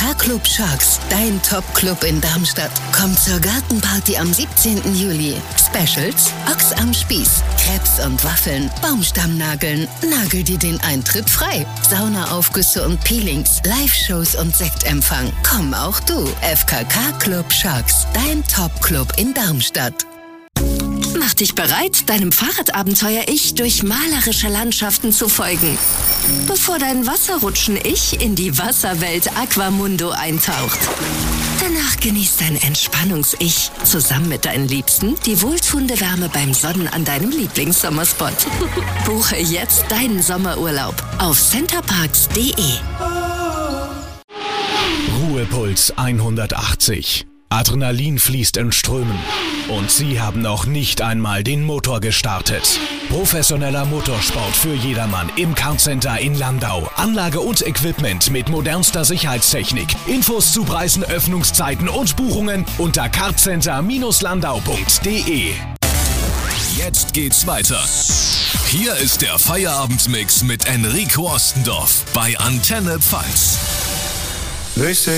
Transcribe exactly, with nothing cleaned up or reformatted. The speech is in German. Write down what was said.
K Club Sharks, dein Top-Club in Darmstadt. Komm zur Gartenparty am siebzehnten Juli. Specials: Ochs am Spieß, Crepes und Waffeln, Baumstammnageln. Nagel dir den Eintritt frei. Saunaaufgüsse und Peelings, Live-Shows und Sektempfang. Komm auch du. F K K Club Sharks, dein Top-Club in Darmstadt. Mach dich bereit, deinem Fahrradabenteuer-Ich durch malerische Landschaften zu folgen, bevor dein Wasserrutschen-Ich in die Wasserwelt Aquamundo eintaucht. Danach genießt dein Entspannungs-Ich zusammen mit deinen Liebsten die wohltuende Wärme beim Sonnen an deinem Lieblingssommerspot. Buche jetzt deinen Sommerurlaub auf centerparks punkt de. Ruhepuls hundertachtzig. Adrenalin fließt in Strömen. Und Sie haben noch nicht einmal den Motor gestartet. Professioneller Motorsport für jedermann im Kartcenter in Landau. Anlage und Equipment mit modernster Sicherheitstechnik. Infos zu Preisen, Öffnungszeiten und Buchungen unter kartcenter Bindestrich landau punkt de. Jetzt geht's weiter. Hier ist der Feierabendmix mit Enrico Ostendorf bei Antenne Pfalz.